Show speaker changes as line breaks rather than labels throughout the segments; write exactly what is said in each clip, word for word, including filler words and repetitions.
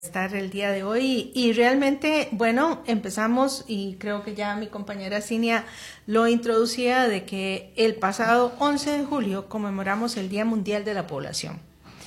Estar el día de hoy y realmente, bueno, empezamos y creo que ya mi compañera Cinia lo introducía de que el pasado once de julio conmemoramos el Día Mundial de la Población.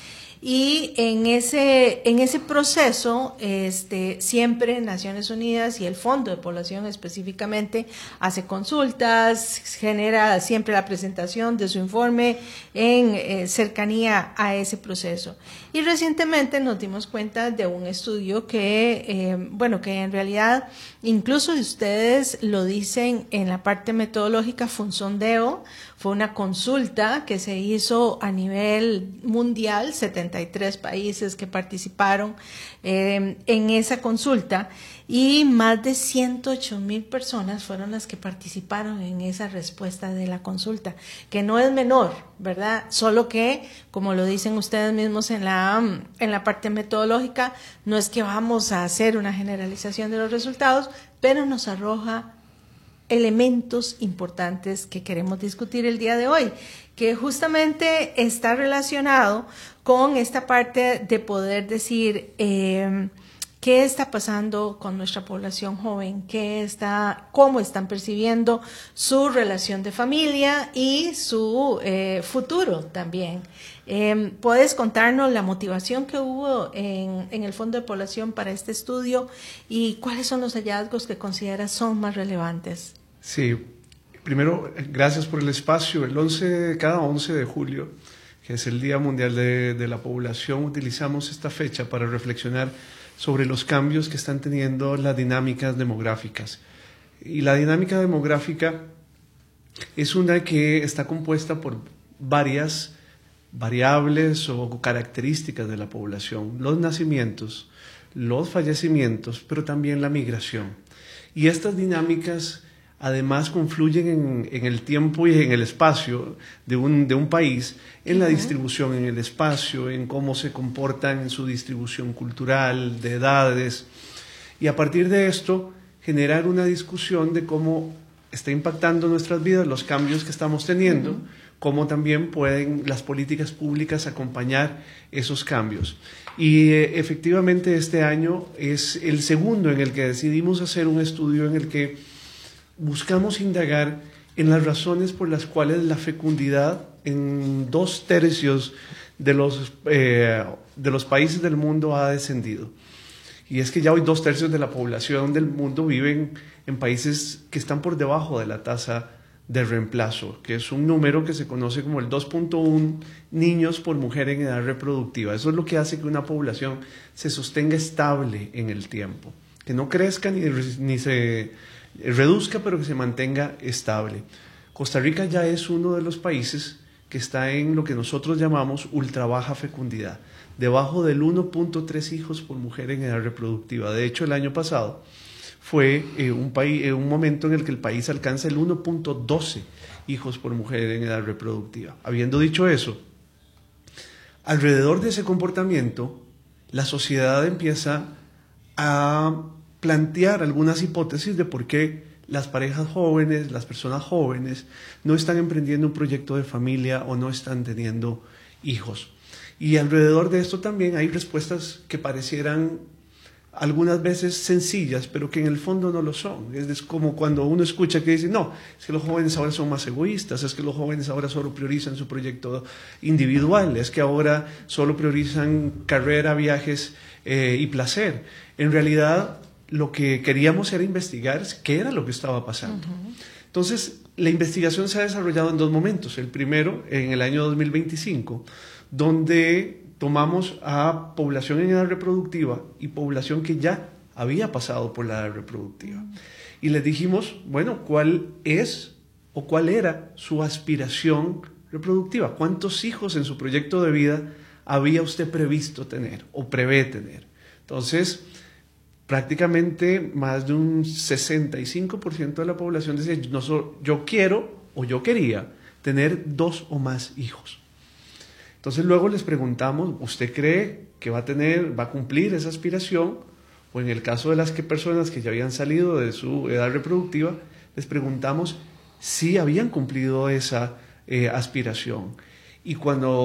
Y en ese, en ese proceso, este, siempre Naciones Unidas y el Fondo de Población específicamente hace consultas, genera siempre la presentación de su informe en eh, cercanía a ese proceso. Y recientemente nos dimos cuenta de un estudio que, eh, bueno, que en realidad incluso ustedes lo dicen en la parte metodológica, fue un sondeo, fue una consulta que se hizo a nivel mundial, setenta y tres países que participaron eh, en esa consulta y más de ciento ocho mil personas fueron las que participaron en esa respuesta de la consulta, que no es menor, ¿verdad? Solo que, como lo dicen ustedes mismos en la, en la parte metodológica, no es que vamos a hacer una generalización de los resultados, pero nos arroja elementos importantes que queremos discutir el día de hoy, que justamente está relacionado con esta parte de poder decir eh, qué está pasando con nuestra población joven, qué está, cómo están percibiendo su relación de familia y su eh, futuro también. Eh, ¿Puedes contarnos la motivación que hubo en, en el Fondo de Población para este estudio y cuáles son los hallazgos que consideras son más relevantes?
Sí, primero, gracias por el espacio. El once, cada once de julio, que es el Día Mundial de, de la Población, utilizamos esta fecha para reflexionar sobre los cambios que están teniendo las dinámicas demográficas. Y la dinámica demográfica es una que está compuesta por varias variables o características de la población, los nacimientos, los fallecimientos, pero también la migración. Y estas dinámicas además confluyen en, en el tiempo y en el espacio de un, de un país, en la distribución en el espacio, en cómo se comportan en su distribución cultural, de edades, y a partir de esto generar una discusión de cómo está impactando nuestras vidas, los cambios que estamos teniendo, uh-huh. cómo también pueden las políticas públicas acompañar esos cambios. Y eh, efectivamente este año es el segundo en el que decidimos hacer un estudio en el que buscamos indagar en las razones por las cuales la fecundidad en dos tercios de los, eh, de los países del mundo ha descendido. Y es que ya hoy dos tercios de la población del mundo viven en países que están por debajo de la tasa de reemplazo, que es un número que se conoce como el dos punto uno niños por mujer en edad reproductiva. Eso es lo que hace que una población se sostenga estable en el tiempo, que no crezca ni, ni se reduzca, pero que se mantenga estable. Costa Rica ya es uno de los países que está en lo que nosotros llamamos ultra baja fecundidad, debajo del uno punto tres hijos por mujer en edad reproductiva. De hecho, el año pasado fue eh, un, país, eh, un momento en el que el país alcanza el uno punto doce hijos por mujer en edad reproductiva. Habiendo dicho eso, alrededor de ese comportamiento, la sociedad empieza a plantear algunas hipótesis de por qué las parejas jóvenes, las personas jóvenes, no están emprendiendo un proyecto de familia o no están teniendo hijos. Y alrededor de esto también hay respuestas que parecieran algunas veces sencillas, pero que en el fondo no lo son. Es como cuando uno escucha que dice, no, es que los jóvenes ahora son más egoístas, es que los jóvenes ahora solo priorizan su proyecto individual, es que ahora solo priorizan carrera, viajes eh, y placer. En realidad, lo que queríamos era investigar qué era lo que estaba pasando. Uh-huh. Entonces, la investigación se ha desarrollado en dos momentos. El primero, en el año dos mil veinticinco, donde tomamos a población en edad reproductiva y población que ya había pasado por la edad reproductiva. Y les dijimos, bueno, ¿cuál es o cuál era su aspiración reproductiva? ¿Cuántos hijos en su proyecto de vida había usted previsto tener o prevé tener? Entonces, prácticamente más de un sesenta y cinco por ciento de la población decía, no, yo quiero o yo quería tener dos o más hijos. Entonces luego les preguntamos, ¿usted cree que va a tener, va a cumplir esa aspiración? O en el caso de las que personas que ya habían salido de su edad reproductiva, les preguntamos si habían cumplido esa eh, aspiración. Y cuando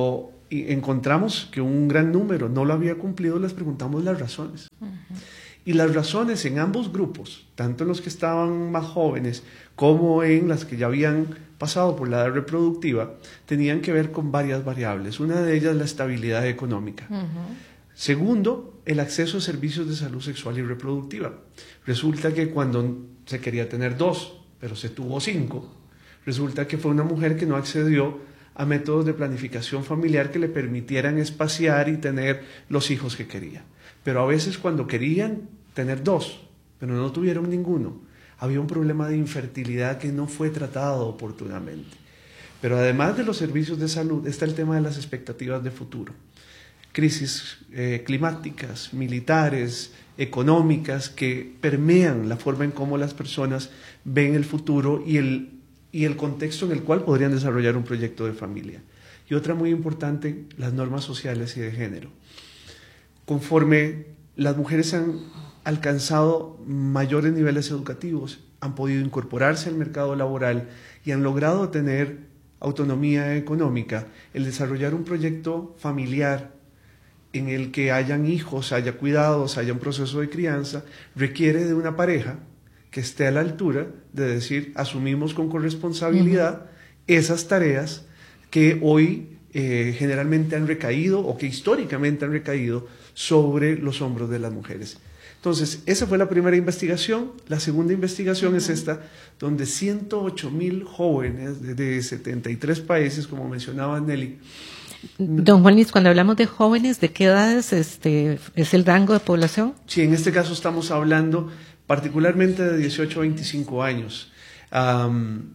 y encontramos que un gran número no lo había cumplido, les preguntamos las razones. Uh-huh. Y las razones en ambos grupos, tanto en los que estaban más jóvenes como en las que ya habían pasado por la edad reproductiva, tenían que ver con varias variables. Una de ellas, la estabilidad económica. Uh-huh. Segundo, el acceso a servicios de salud sexual y reproductiva. Resulta que cuando se quería tener dos, pero se tuvo cinco, resulta que fue una mujer que no accedió a métodos de planificación familiar que le permitieran espaciar y tener los hijos que quería. Pero a veces cuando querían tener dos, pero no tuvieron ninguno, había un problema de infertilidad que no fue tratado oportunamente. Pero además de los servicios de salud, está el tema de las expectativas de futuro. Crisis eh, climáticas, militares, económicas, que permean la forma en cómo las personas ven el futuro y el, y el contexto en el cual podrían desarrollar un proyecto de familia. Y otra muy importante, las normas sociales y de género. Conforme las mujeres han alcanzado mayores niveles educativos, han podido incorporarse al mercado laboral y han logrado tener autonomía económica, el desarrollar un proyecto familiar en el que hayan hijos, haya cuidados, haya un proceso de crianza, requiere de una pareja que esté a la altura de decir, asumimos con corresponsabilidad uh-huh. esas tareas que hoy eh, generalmente han recaído o que históricamente han recaído sobre los hombros de las mujeres. Entonces, esa fue la primera investigación. La segunda investigación uh-huh. es esta, donde ciento ocho mil jóvenes de, de setenta y tres países, como mencionaba Nelly.
Don Juan Luis, cuando hablamos de jóvenes, ¿de qué edades este, es el rango de población?
Sí, en este caso estamos hablando particularmente de dieciocho a veinticinco años. Um,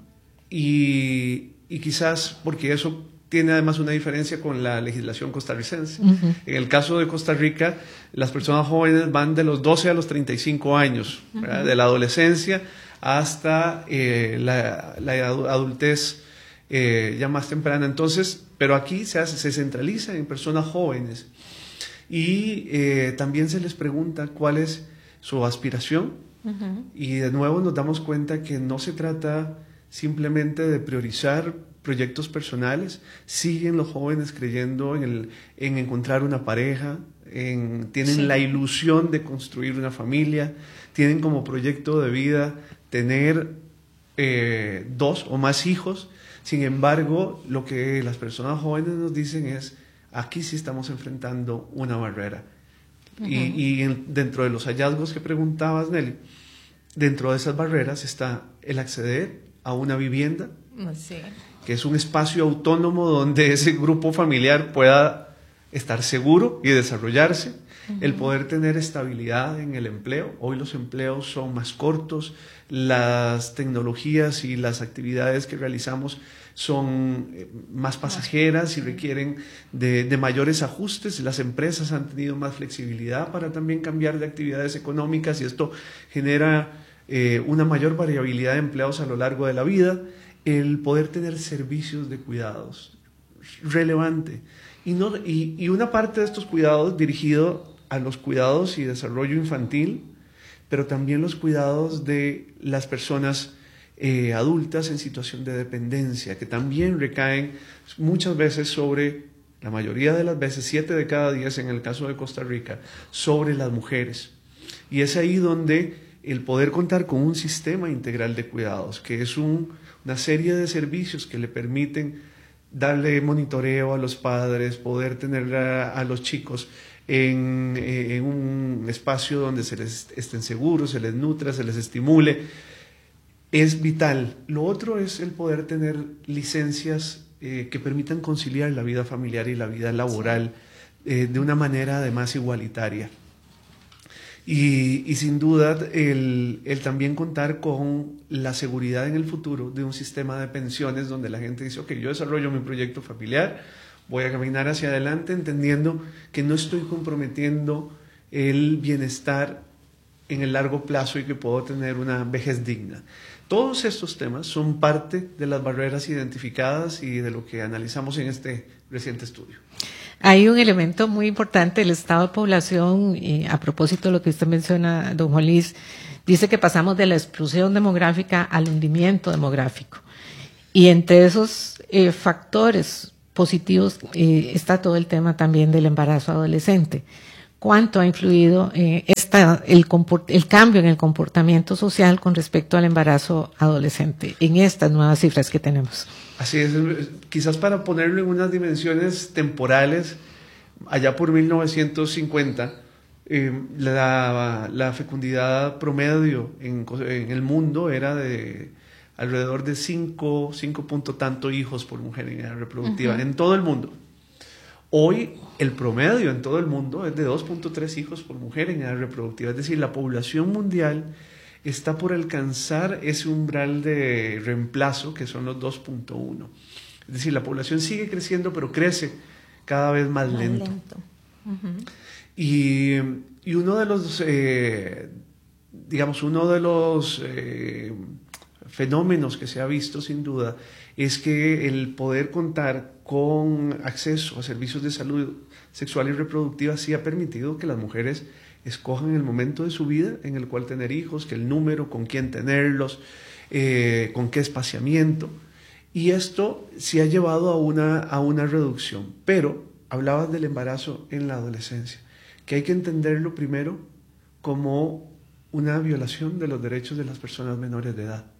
y, y quizás porque eso tiene además una diferencia con la legislación costarricense. Uh-huh. En el caso de Costa Rica, las personas jóvenes van de los doce a los treinta y cinco años, uh-huh. de la adolescencia hasta eh, la, la adultez eh, ya más temprana. Entonces, pero aquí se, hace, se centraliza en personas jóvenes y eh, también se les pregunta cuál es su aspiración uh-huh. y de nuevo nos damos cuenta que no se trata simplemente de priorizar proyectos personales. Siguen los jóvenes creyendo en, el, en encontrar una pareja, en, tienen sí. la ilusión de construir una familia, tienen como proyecto de vida tener eh, dos o más hijos. Sin embargo, lo que las personas jóvenes nos dicen es, aquí sí estamos enfrentando una barrera. Uh-huh. Y, y en, dentro de los hallazgos que preguntabas, Nelly, dentro de esas barreras está el acceder a una vivienda, sí. que es un espacio autónomo donde ese grupo familiar pueda estar seguro y desarrollarse, uh-huh. el poder tener estabilidad en el empleo. Hoy los empleos son más cortos, las tecnologías y las actividades que realizamos son más pasajeras y requieren de, de mayores ajustes. Las empresas han tenido más flexibilidad para también cambiar de actividades económicas y esto genera eh, una mayor variabilidad de empleados a lo largo de la vida. El poder tener servicios de cuidados, relevante. Y, no, y, y una parte de estos cuidados dirigido a los cuidados y desarrollo infantil, pero también los cuidados de las personas eh, adultas en situación de dependencia, que también recaen muchas veces sobre, la mayoría de las veces, siete de cada diez en el caso de Costa Rica, sobre las mujeres. Y es ahí donde el poder contar con un sistema integral de cuidados, que es un, una serie de servicios que le permiten darle monitoreo a los padres, poder tener a, a los chicos en, en un espacio donde se les estén seguros, se les nutra, se les estimule, es vital. Lo otro es el poder tener licencias eh, que permitan conciliar la vida familiar y la vida laboral eh, de una manera además igualitaria. Y, y sin duda el, el también contar con la seguridad en el futuro de un sistema de pensiones donde la gente dice, ok, yo desarrollo mi proyecto familiar, voy a caminar hacia adelante entendiendo que no estoy comprometiendo el bienestar en el largo plazo y que puedo tener una vejez digna. Todos estos temas son parte de las barreras identificadas y de lo que analizamos en este reciente estudio.
Hay un elemento muy importante, el estado de población, y a propósito de lo que usted menciona, don Juan Luis, dice que pasamos de la explosión demográfica al hundimiento demográfico. Y entre esos eh, factores positivos eh, está todo el tema también del embarazo adolescente. ¿Cuánto ha influido eh, esta, el, el cambio en el comportamiento social con respecto al embarazo adolescente en estas nuevas cifras que tenemos?
Así es, quizás para ponerlo en unas dimensiones temporales, allá por mil novecientos cincuenta, eh, la, la fecundidad promedio en, en el mundo era de alrededor de cinco, cinco punto tanto hijos por mujer en edad reproductiva, uh-huh. en todo el mundo. Hoy el promedio en todo el mundo es de dos punto tres hijos por mujer en edad reproductiva, es decir, la población mundial está por alcanzar ese umbral de reemplazo que son los dos punto uno. Es decir, la población sigue creciendo, pero crece cada vez más, más lento. lento. Uh-huh. y, y uno de los, eh, digamos, uno de los eh, fenómenos que se ha visto sin duda es que el poder contar con acceso a servicios de salud sexual y reproductiva sí ha permitido que las mujeres escojan el momento de su vida en el cual tener hijos, que el número, con quién tenerlos, eh, con qué espaciamiento. Y esto sí ha llevado a una, a una reducción. Pero hablabas del embarazo en la adolescencia, que hay que entenderlo primero como una violación de los derechos de las personas menores de edad.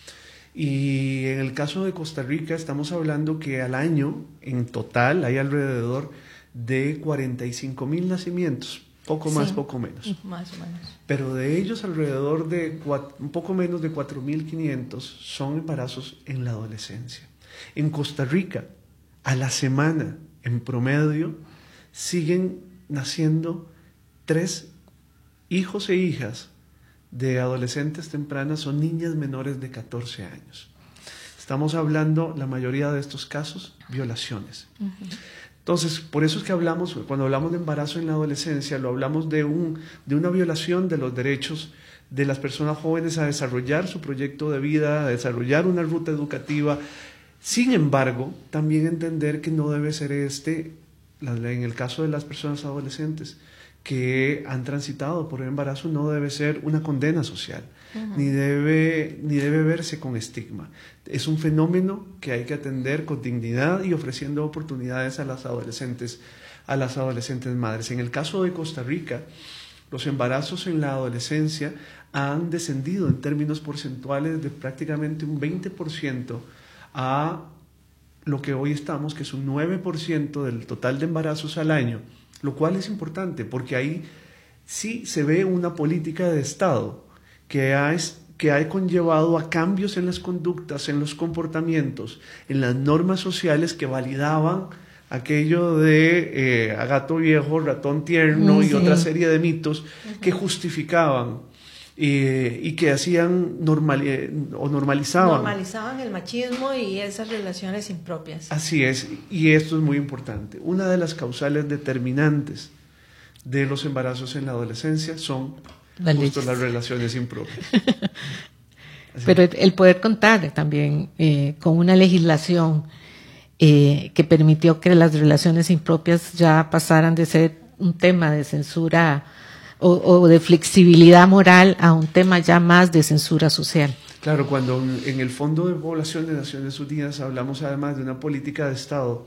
Y en el caso de Costa Rica estamos hablando que al año en total hay alrededor de cuarenta y cinco mil nacimientos, poco más, sí, poco menos.
Más o menos.
Pero de ellos alrededor de cuatro, un poco menos de cuatro mil quinientos son embarazos en la adolescencia. En Costa Rica, a la semana, en promedio, siguen naciendo tres hijos e hijas de adolescentes tempranas, son niñas menores de catorce años. Estamos hablando, la mayoría de estos casos, violaciones. Uh-huh. Entonces, por eso es que hablamos, cuando hablamos de embarazo en la adolescencia, lo hablamos de, un, de una violación de los derechos de las personas jóvenes a desarrollar su proyecto de vida, a desarrollar una ruta educativa. Sin embargo, también entender que no debe ser este, en el caso de las personas adolescentes, que han transitado por el embarazo, no debe ser una condena social, uh-huh. ni debe, ni debe verse con estigma. Es un fenómeno que hay que atender con dignidad y ofreciendo oportunidades a las adolescentes, a las adolescentes madres. En el caso de Costa Rica, los embarazos en la adolescencia han descendido en términos porcentuales de prácticamente un veinte por ciento a lo que hoy estamos, que es un nueve por ciento del total de embarazos al año. Lo cual es importante porque ahí sí se ve una política de Estado que ha, que ha conllevado a cambios en las conductas, en los comportamientos, en las normas sociales que validaban aquello de eh, a gato viejo, ratón tierno, sí, y otra serie de mitos uh-huh. que justificaban eh, y que hacían normal, eh, o normalizaban.
Normalizaban el machismo y esas relaciones impropias.
Así es, y esto es muy importante. Una de las causales determinantes de los embarazos en la adolescencia son la justo las relaciones impropias.
Pero el poder contar también eh, con una legislación eh, que permitió que las relaciones impropias ya pasaran de ser un tema de censura o, o de flexibilidad moral a un tema ya más de censura social.
Claro, cuando en el Fondo de Población de Naciones Unidas hablamos además de una política de Estado,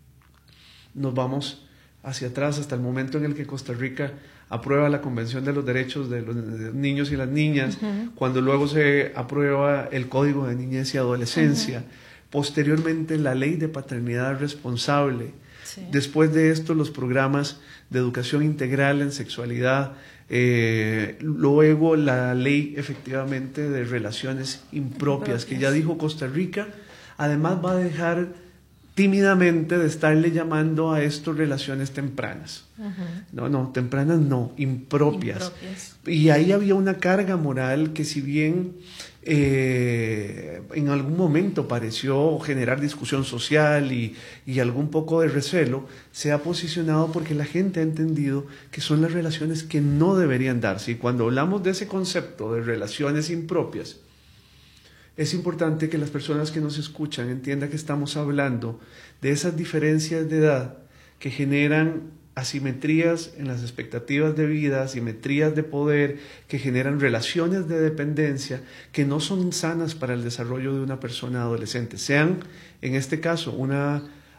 nos vamos hacia atrás hasta el momento en el que Costa Rica aprueba la Convención de los Derechos de los Niños y las Niñas, uh-huh. cuando luego se aprueba el Código de Niñez y Adolescencia, uh-huh. posteriormente la Ley de Paternidad Responsable, sí. Después de esto los programas de educación integral en sexualidad, eh, luego la ley efectivamente de relaciones impropias, impropias, que ya dijo Costa Rica, además va a dejar tímidamente de estarle llamando a esto relaciones tempranas. Uh-huh. No, no, tempranas no, impropias. impropias. Y ahí había una carga moral que si bien eh, en algún momento pareció generar discusión social y, y algún poco de recelo, se ha posicionado porque la gente ha entendido que son las relaciones que no deberían darse. Y cuando hablamos de ese concepto de relaciones impropias, es importante que las personas que nos escuchan entiendan que estamos hablando de esas diferencias de edad que generan asimetrías en las expectativas de vida, asimetrías de poder, que generan relaciones de dependencia que no son sanas para el desarrollo de una persona adolescente, sean en este caso una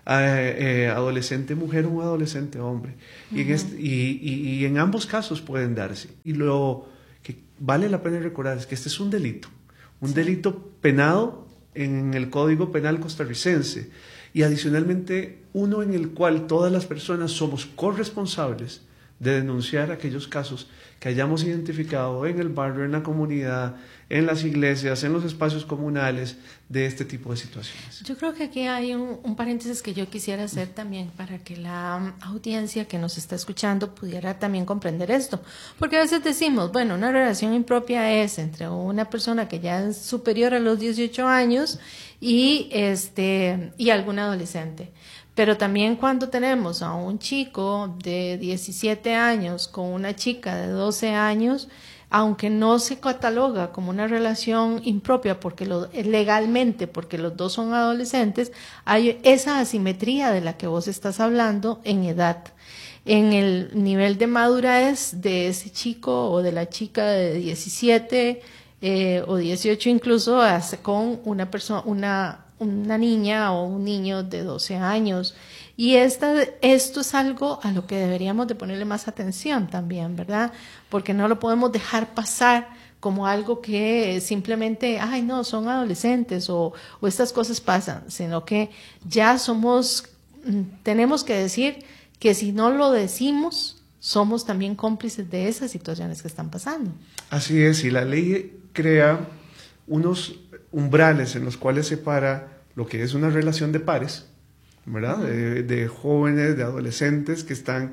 eh, adolescente mujer o un adolescente hombre. Uh-huh. y, en este, y, y, y en ambos casos pueden darse. Y lo que vale la pena recordar es que este es un delito, un sí. delito penado en el Código Penal costarricense, y adicionalmente uno en el cual todas las personas somos corresponsables de denunciar aquellos casos que hayamos identificado en el barrio, en la comunidad, en las iglesias, en los espacios comunales, de este tipo de situaciones.
Yo creo que aquí hay un, un paréntesis que yo quisiera hacer también para que la audiencia que nos está escuchando pudiera también comprender esto, porque a veces decimos, bueno, una relación impropia es entre una persona que ya es superior a los dieciocho años y, este, y algún adolescente. Pero también cuando tenemos a un chico de diecisiete años con una chica de doce años, aunque no se cataloga como una relación impropia porque lo, legalmente, porque los dos son adolescentes, hay esa asimetría de la que vos estás hablando en edad, en el nivel de madurez de ese chico o de la chica de diecisiete eh, o dieciocho incluso, con una persona, una una niña o un niño de doce años. Y esta, esto es algo a lo que deberíamos de ponerle más atención también, ¿verdad? Porque no lo podemos dejar pasar como algo que simplemente, ay no, son adolescentes o, o estas cosas pasan, sino que ya somos, tenemos que decir que si no lo decimos, somos también cómplices de esas situaciones que están pasando.
Así es, y la ley crea unos umbrales en los cuales separa lo que es una relación de pares, ¿verdad? Uh-huh. De, de jóvenes, de adolescentes que están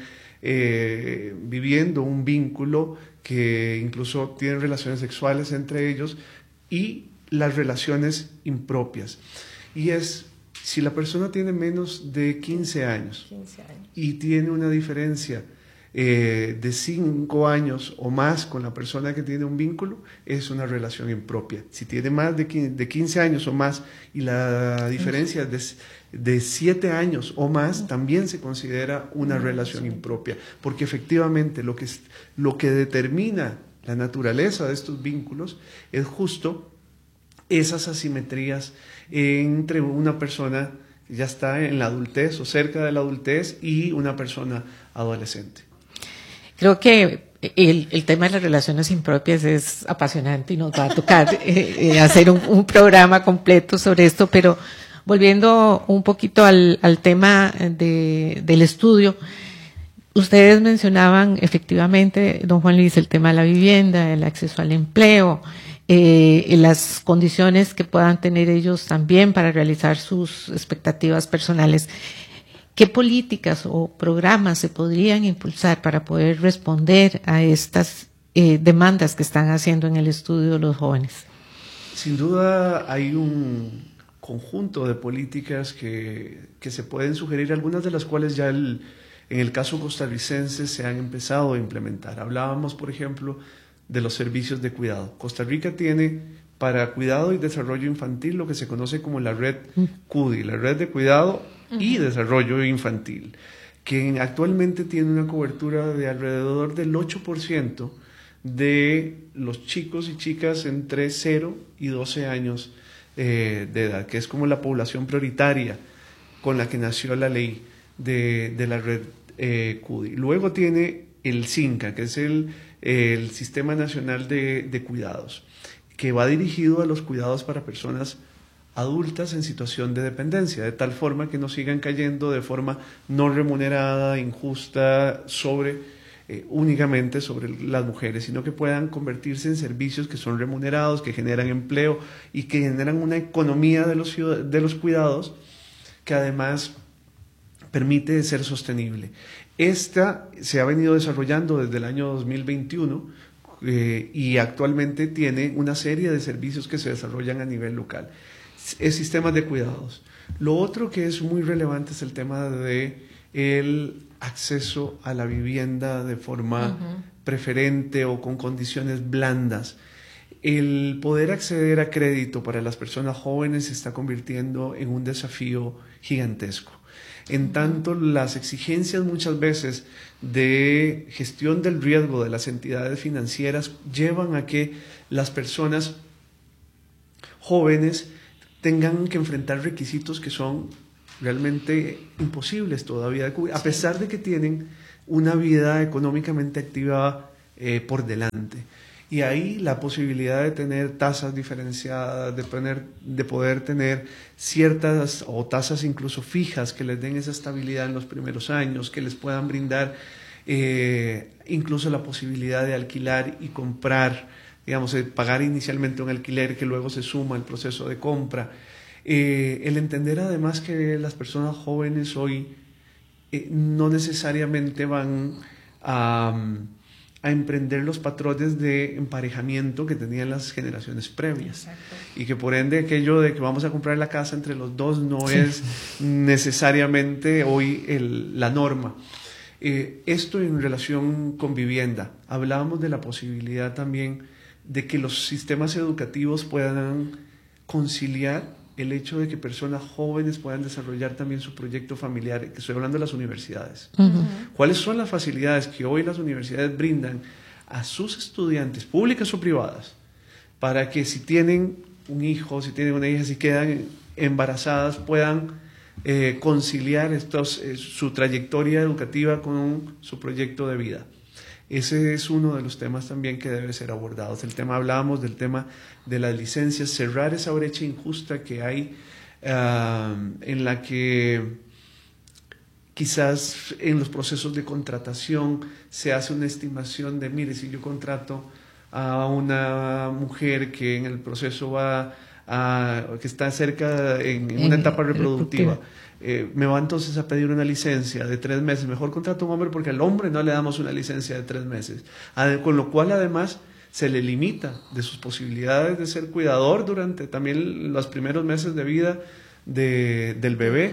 eh, viviendo un vínculo, que incluso tienen relaciones sexuales entre ellos, y las relaciones impropias. Y es, si la persona tiene menos de quince años,
quince años.
Y tiene una diferencia Eh, de cinco años o más con la persona que tiene un vínculo, es una relación impropia. Si tiene más de quince años o más y la diferencia es de, de siete años o más, también se considera una relación impropia, porque efectivamente lo que, lo que determina la naturaleza de estos vínculos es justo esas asimetrías entre una persona que ya está en la adultez o cerca de la adultez y una persona adolescente.
Creo que el, el tema de las relaciones impropias es apasionante y nos va a tocar eh, eh, hacer un, un programa completo sobre esto, pero volviendo un poquito al, al tema de, del estudio, ustedes mencionaban efectivamente, don Juan Luis, el tema de la vivienda, el acceso al empleo, eh, las condiciones que puedan tener ellos también para realizar sus expectativas personales. ¿Qué políticas o programas se podrían impulsar para poder responder a estas eh, demandas que están haciendo en el estudio los jóvenes?
Sin duda hay un conjunto de políticas que, que se pueden sugerir, algunas de las cuales ya el, en el caso costarricense se han empezado a implementar. Hablábamos, por ejemplo, de los servicios de cuidado. Costa Rica tiene para cuidado y desarrollo infantil lo que se conoce como la red C U D I, la red de cuidado y desarrollo infantil, que actualmente tiene una cobertura de alrededor del ocho por ciento de los chicos y chicas entre cero y doce años eh, de edad, que es como la población prioritaria con la que nació la ley de, de la red eh, C U D I. Luego tiene el SINCA, que es el, el Sistema Nacional de, de Cuidados, que va dirigido a los cuidados para personas adultas en situación de dependencia, de tal forma que no sigan cayendo de forma no remunerada, injusta, sobre eh, únicamente sobre las mujeres, sino que puedan convertirse en servicios que son remunerados, que generan empleo y que generan una economía de los, de los cuidados que además permite ser sostenible. Esta se ha venido desarrollando desde el año dos mil veintiuno eh, y actualmente tiene una serie de servicios que se desarrollan a nivel local. Es sistemas de cuidados. Lo otro que es muy relevante es el tema de el acceso a la vivienda de forma uh-huh. preferente o con condiciones blandas. El poder acceder a crédito para las personas jóvenes se está convirtiendo en un desafío gigantesco. En tanto, las exigencias muchas veces de gestión del riesgo de las entidades financieras llevan a que las personas jóvenes tengan que enfrentar requisitos que son realmente imposibles todavía de cubrir, a pesar de que tienen una vida económicamente activa eh, por delante. Y ahí la posibilidad de tener tasas diferenciadas, de, tener, de poder tener ciertas o tasas incluso fijas que les den esa estabilidad en los primeros años, que les puedan brindar eh, incluso la posibilidad de alquilar y comprar, digamos, de pagar inicialmente un alquiler que luego se suma al proceso de compra. Eh, el entender además que las personas jóvenes hoy eh, no necesariamente van a... a emprender los patrones de emparejamiento que tenían las generaciones previas. Exacto. Y que por ende aquello de que vamos a comprar la casa entre los dos no sí. es necesariamente hoy el, la norma. Eh, esto en relación con vivienda. Hablábamos de la posibilidad también de que los sistemas educativos puedan conciliar el hecho de que personas jóvenes puedan desarrollar también su proyecto familiar, que estoy hablando de las universidades. Uh-huh. ¿Cuáles son las facilidades que hoy las universidades brindan a sus estudiantes, públicas o privadas, para que si tienen un hijo, si tienen una hija, si quedan embarazadas, puedan eh, conciliar estos, eh, su trayectoria educativa con su proyecto de vida? Ese es uno de los temas también que debe ser abordado. El tema, hablábamos del tema de las licencias, cerrar esa brecha injusta que hay uh, en la que quizás en los procesos de contratación se hace una estimación de, mire, si yo contrato a una mujer que en el proceso va a, que está cerca en, en una etapa reproductiva, Eh, me va entonces a pedir una licencia de tres meses, mejor contrato a un hombre porque al hombre no le damos una licencia de tres meses, con lo cual además se le limita de sus posibilidades de ser cuidador durante también los primeros meses de vida de, del bebé,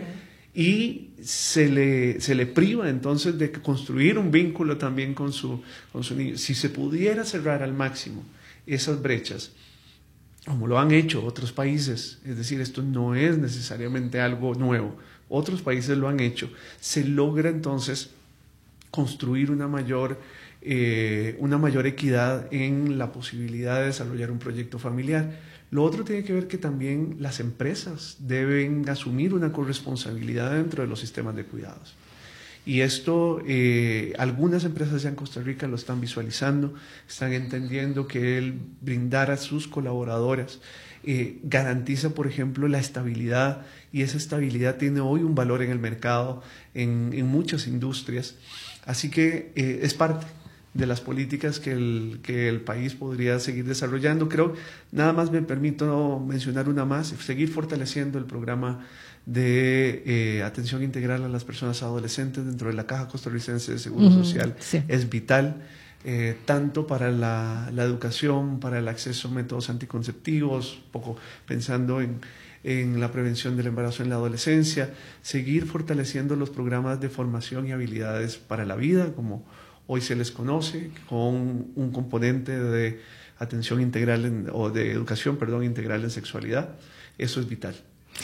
y se le, se le priva entonces de construir un vínculo también con su, con su niño. Si se pudiera cerrar al máximo esas brechas, como lo han hecho otros países, es decir, esto no es necesariamente algo nuevo, otros países lo han hecho, se logra entonces construir una mayor, eh, una mayor equidad en la posibilidad de desarrollar un proyecto familiar. Lo otro tiene que ver que también las empresas deben asumir una corresponsabilidad dentro de los sistemas de cuidados. Y esto, eh, algunas empresas ya en Costa Rica lo están visualizando, están entendiendo que el brindar a sus colaboradoras eh, garantiza, por ejemplo, la estabilidad, y esa estabilidad tiene hoy un valor en el mercado, en, en muchas industrias. Así que eh, es parte de las políticas que el, que el país podría seguir desarrollando. Creo, nada más me permito mencionar una más, seguir fortaleciendo el programa de eh, atención integral a las personas adolescentes dentro de la Caja Costarricense de Seguro uh-huh, Social. Sí. Es vital, eh, tanto para la, la educación, para el acceso a métodos anticonceptivos, un poco pensando en, en la prevención del embarazo en la adolescencia, seguir fortaleciendo los programas de formación y habilidades para la vida, como hoy se les conoce, con un componente de atención integral en, o de educación, perdón, integral en sexualidad. Eso es vital.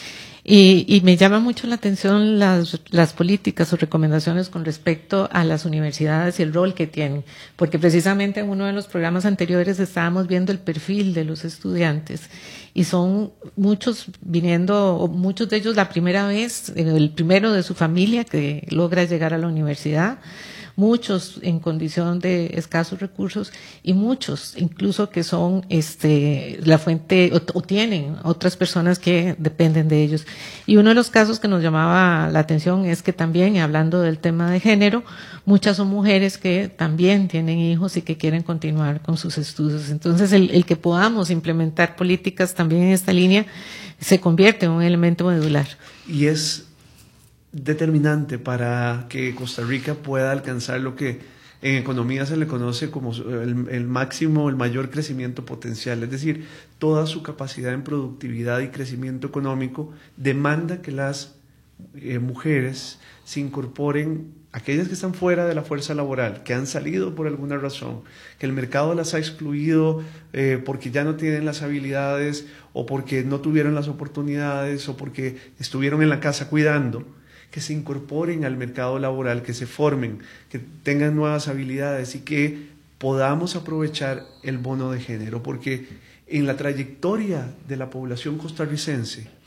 Y, y me llama mucho la atención las, las políticas o recomendaciones con respecto a las universidades y el rol que tienen, porque precisamente en uno de los programas anteriores estábamos viendo el perfil de los estudiantes, y son muchos viniendo, o muchos de ellos la primera vez, el primero de su familia que logra llegar a la universidad, muchos en condición de escasos recursos, y muchos incluso que son este la fuente o, o tienen otras personas que dependen de ellos. Y uno de los casos que nos llamaba la atención es que también, hablando del tema de género, muchas son mujeres que también tienen hijos y que quieren continuar con sus estudios. Entonces el, el que podamos implementar políticas también en esta línea se convierte en un elemento medular.
Y es determinante para que Costa Rica pueda alcanzar lo que en economía se le conoce como el, el máximo, el mayor crecimiento potencial, es decir, toda su capacidad en productividad y crecimiento económico demanda que las eh, mujeres se incorporen, aquellas que están fuera de la fuerza laboral, que han salido por alguna razón, que el mercado las ha excluido eh, porque ya no tienen las habilidades, o porque no tuvieron las oportunidades, o porque estuvieron en la casa cuidando, que se incorporen al mercado laboral, que se formen, que tengan nuevas habilidades y que podamos aprovechar el bono de género, porque en la trayectoria de la población costarricense,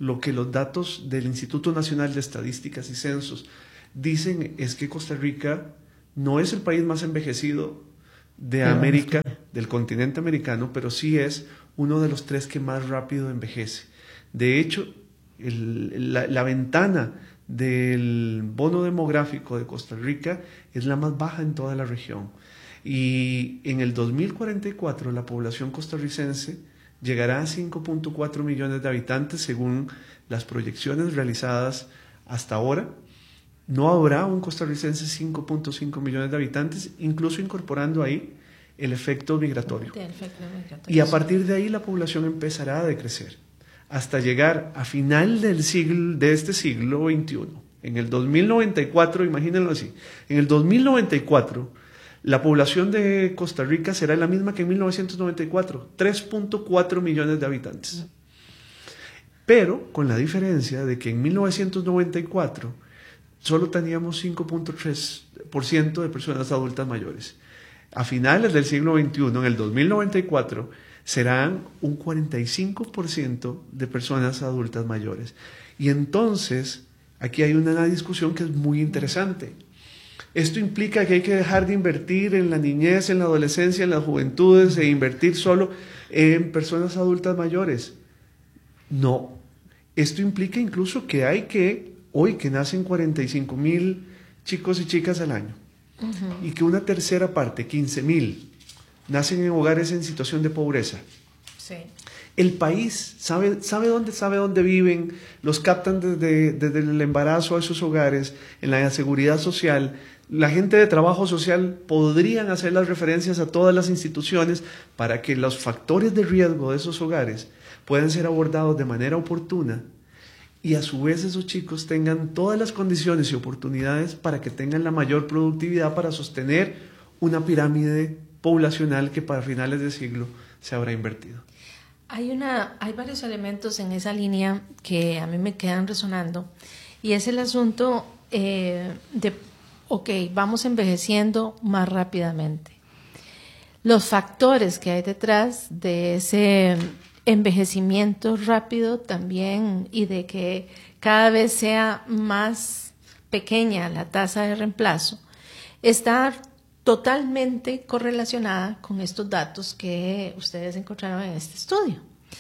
lo que los datos del Instituto Nacional de Estadísticas y Censos dicen es que Costa Rica no es el país más envejecido de América, del continente americano, pero sí es uno de los tres que más rápido envejece. De hecho, el, la, la ventana del bono demográfico de Costa Rica es la más baja en toda la región. Y en el dos mil cuarenta y cuatro la población costarricense llegará a cinco punto cuatro millones de habitantes según las proyecciones realizadas hasta ahora. No habrá un costarricense cinco punto cinco millones de habitantes, incluso incorporando ahí el efecto migratorio. El efecto migratorio. Y a partir de ahí la población empezará a decrecer hasta llegar a final del siglo, de este siglo veintiuno. En el dos mil noventa y cuatro, imagínenlo así, en el dos mil noventa y cuatro la población de Costa Rica será la misma que en mil novecientos noventa y cuatro, tres punto cuatro millones de habitantes. Pero con la diferencia de que en mil novecientos noventa y cuatro solo teníamos cinco punto tres por ciento de personas adultas mayores. A finales del siglo veintiuno, en el dos mil noventa y cuatro, serán un cuarenta y cinco por ciento de personas adultas mayores. Y entonces, aquí hay una discusión que es muy interesante. Esto implica que hay que dejar de invertir en la niñez, en la adolescencia, en las juventudes, e invertir solo en personas adultas mayores. No. Esto implica incluso que hay que, hoy que nacen cuarenta y cinco mil chicos y chicas al año, uh-huh. y que una tercera parte, quince mil, nacen en hogares en situación de pobreza. Sí. El país sabe, sabe dónde, sabe dónde viven, los captan desde, desde el embarazo a esos hogares, en la seguridad social. La gente de trabajo social podrían hacer las referencias a todas las instituciones para que los factores de riesgo de esos hogares puedan ser abordados de manera oportuna y a su vez esos chicos tengan todas las condiciones y oportunidades para que tengan la mayor productividad para sostener una pirámide poblacional que para finales de siglo se habrá invertido.
Hay, una, hay varios elementos en esa línea que a mí me quedan resonando y es el asunto eh, de, ok, vamos envejeciendo más rápidamente. Los factores que hay detrás de ese envejecimiento rápido también y de que cada vez sea más pequeña la tasa de reemplazo está totalmente correlacionada con estos datos que ustedes encontraron en este estudio.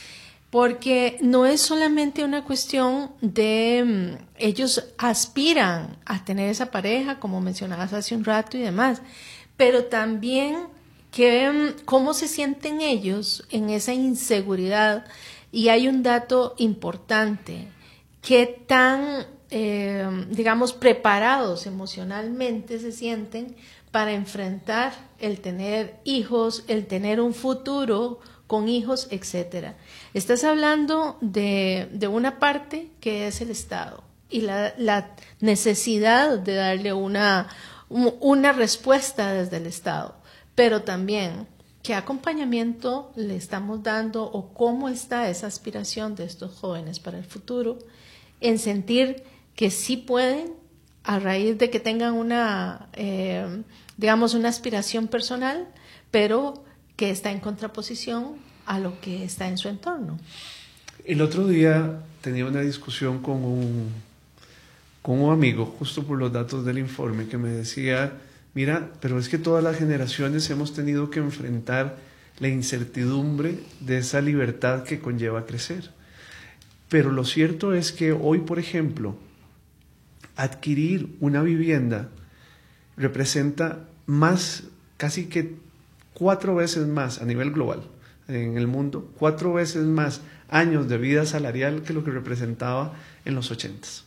Porque no es solamente una cuestión de um, ellos aspiran a tener esa pareja, como mencionabas hace un rato y demás, pero también que um, cómo se sienten ellos en esa inseguridad. Y hay un dato importante, qué tan, eh, digamos, preparados emocionalmente se sienten para enfrentar el tener hijos, el tener un futuro con hijos, etcétera. Estás hablando de, de una parte que es el Estado y la, la necesidad de darle una, una respuesta desde el Estado, pero también qué acompañamiento le estamos dando o cómo está esa aspiración de estos jóvenes para el futuro en sentir que sí pueden a raíz de que tengan una, eh, digamos, una aspiración personal, pero que está en contraposición a lo que está en su entorno.
El otro día tenía una discusión con un, con un amigo, justo por los datos del informe, que me decía, mira, pero es que todas las generaciones hemos tenido que enfrentar la incertidumbre de esa libertad que conlleva crecer. Pero lo cierto es que hoy, por ejemplo, adquirir una vivienda representa más, casi que cuatro veces más a nivel global en el mundo, cuatro veces más años de vida salarial que lo que representaba en los ochentas.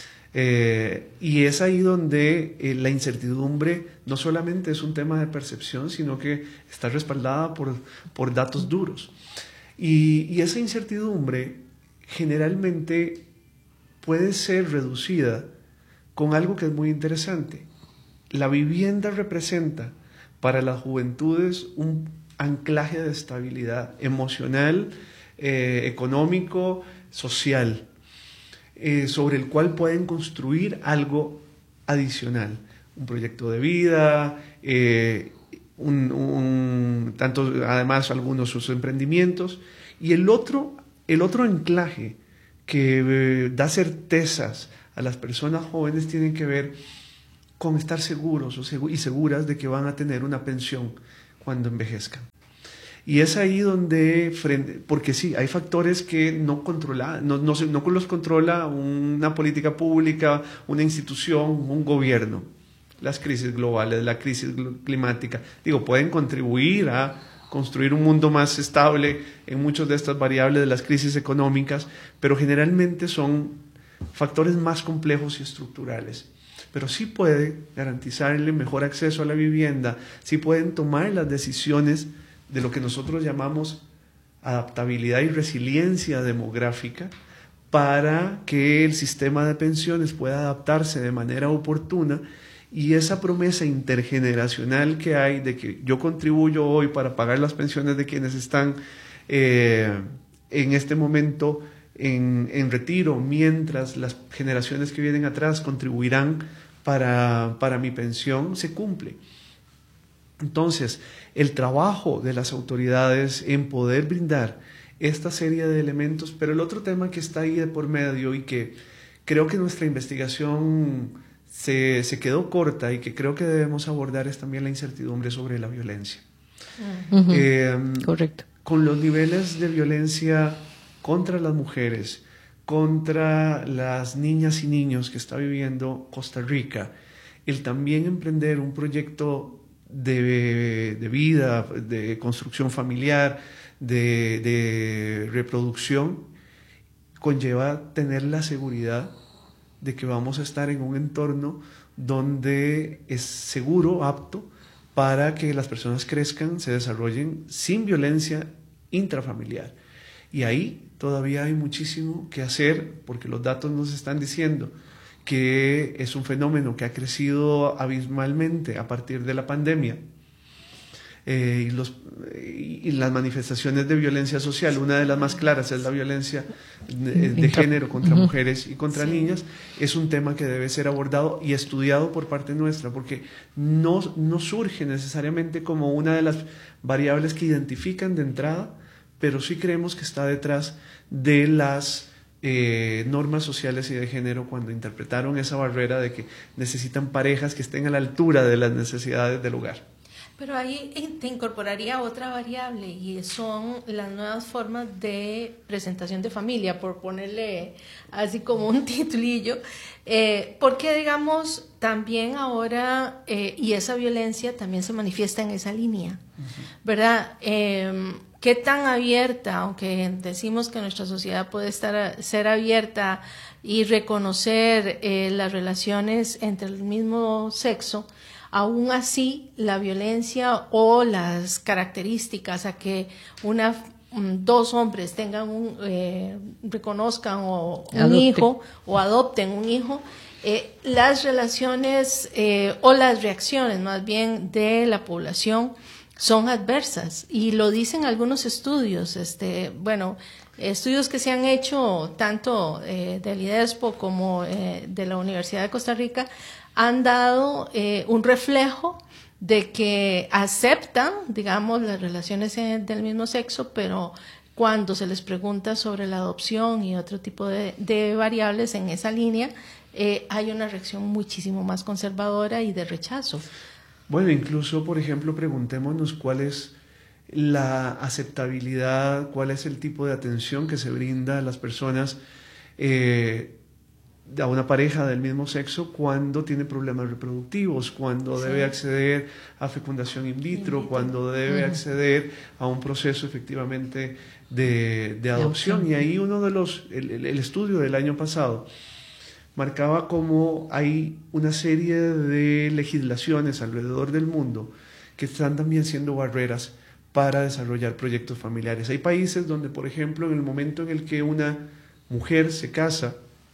Eh, y es ahí donde eh, la incertidumbre no solamente es un tema de percepción, sino que está respaldada por, por datos duros. Y, y esa incertidumbre generalmente puede ser reducida con algo que es muy interesante. La vivienda representa para las juventudes un anclaje de estabilidad emocional, eh, económico, social, eh, sobre el cual pueden construir algo adicional, un proyecto de vida, eh, un, un, tanto además algunos sus emprendimientos, y el otro, el otro anclaje que eh, da certezas a las personas jóvenes tiene que ver con estar seguros o segu- y seguras de que van a tener una pensión cuando envejezcan. Y es ahí donde, frente, porque sí, hay factores que no controla, no, no, no los controla una política pública, una institución, un gobierno. Las crisis globales, la crisis climática, digo, pueden contribuir a construir un mundo más estable en muchas de estas variables de las crisis económicas, pero generalmente son factores más complejos y estructurales. Pero sí puede garantizarle mejor acceso a la vivienda, sí pueden tomar las decisiones de lo que nosotros llamamos adaptabilidad y resiliencia demográfica para que el sistema de pensiones pueda adaptarse de manera oportuna, y esa promesa intergeneracional que hay de que yo contribuyo hoy para pagar las pensiones de quienes están eh, en este momento en, en retiro, mientras las generaciones que vienen atrás contribuirán para, para mi pensión, se cumple. Entonces, el trabajo de las autoridades en poder brindar esta serie de elementos, pero el otro tema que está ahí de por medio y que creo que nuestra investigación se, se quedó corta y que creo que debemos abordar es también la incertidumbre sobre la violencia.
Uh-huh.
Eh,
Correcto.
Con los niveles de violencia contra las mujeres, contra las niñas y niños que está viviendo Costa Rica, el también emprender un proyecto de, de vida, de construcción familiar, de, de reproducción, conlleva tener la seguridad de que vamos a estar en un entorno donde es seguro, apto, para que las personas crezcan, se desarrollen sin violencia intrafamiliar. Y ahí todavía hay muchísimo que hacer, porque los datos nos están diciendo que es un fenómeno que ha crecido abismalmente a partir de la pandemia. Eh, y, los, y las manifestaciones de violencia social, una de las más claras es la violencia de, de género contra uh-huh. mujeres y contra sí. niñas. Es un tema que debe ser abordado y estudiado por parte nuestra, porque no, no surge necesariamente como una de las variables que identifican de entrada, pero sí creemos que está detrás de las eh, normas sociales y de género cuando interpretaron esa barrera de que necesitan parejas que estén a la altura de las necesidades del hogar.
Pero ahí te incorporaría otra variable y son las nuevas formas de presentación de familia, por ponerle así como un titulillo, eh, porque digamos también ahora, eh, y esa violencia también se manifiesta en esa línea, uh-huh. ¿verdad? Eh, ¿Qué tan abierta, aunque decimos que nuestra sociedad puede estar ser abierta y reconocer eh, las relaciones entre el mismo sexo, aún así la violencia o las características a que una dos hombres tengan un eh, reconozcan o un adopten. hijo o adopten un hijo, eh, las relaciones eh, o las reacciones más bien de la población son adversas, y lo dicen algunos estudios, este, bueno, estudios que se han hecho tanto eh, del IDESPO como eh, de la Universidad de Costa Rica han dado eh, un reflejo de que aceptan, digamos, las relaciones del mismo sexo, pero cuando se les pregunta sobre la adopción y otro tipo de, de variables en esa línea, eh, hay una reacción muchísimo más conservadora y de rechazo.
Bueno, incluso, por ejemplo, preguntémonos cuál es la aceptabilidad, cuál es el tipo de atención que se brinda a las personas, eh, a una pareja del mismo sexo cuando tiene problemas reproductivos, cuando sí. debe acceder a fecundación in vitro, in vitro. cuando debe uh-huh. acceder a un proceso efectivamente de, de adopción. Y ahí uno de los, el, el estudio del año pasado marcaba cómo hay una serie de legislaciones alrededor del mundo que están también siendo barreras para desarrollar proyectos familiares. Hay países donde, por ejemplo, en el momento en el que una mujer se casa,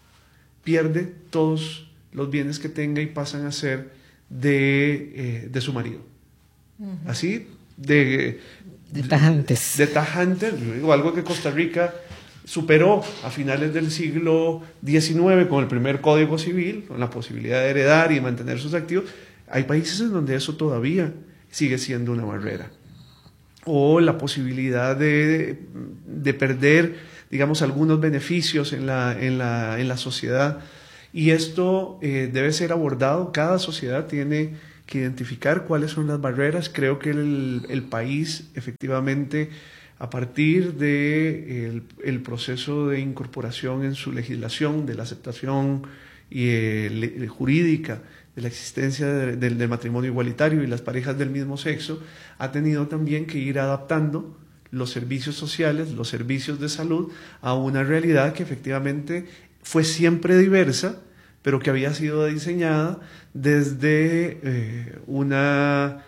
pierde todos los bienes que tenga y pasan a ser de, eh, de su marido. Uh-huh. Así, de,
de tajantes.
De, de tajantes, digo, algo que Costa Rica superó a finales del siglo diecinueve con el primer Código Civil, con la posibilidad de heredar y mantener sus activos. Hay países en donde eso todavía sigue siendo una barrera. O la posibilidad de, de perder digamos, algunos beneficios en la, en la, en la sociedad. Y esto eh, debe ser abordado. Cada sociedad tiene que identificar cuáles son las barreras. Creo que el, el país, efectivamente, a partir de el, el proceso de incorporación en su legislación, de la aceptación y, eh, jurídica de la existencia de, de, del matrimonio igualitario y las parejas del mismo sexo, ha tenido también que ir adaptando los servicios sociales, los servicios de salud, a una realidad que efectivamente fue siempre diversa, pero que había sido diseñada desde eh, una